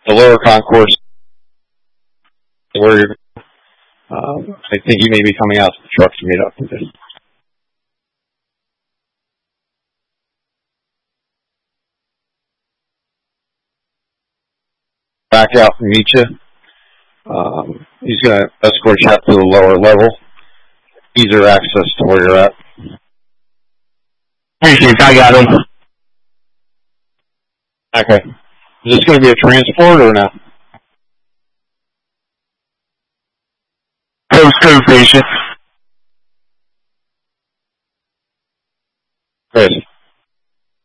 the lower concourse where you're. I think you may be coming out to the truck to meet up with it. Back out and meet you. He's going to escort you out to the lower level. Easier access to where you're at. Hey, Chief, I got him. Okay. Is this going to be a transport or not? Postcode patient. Chris.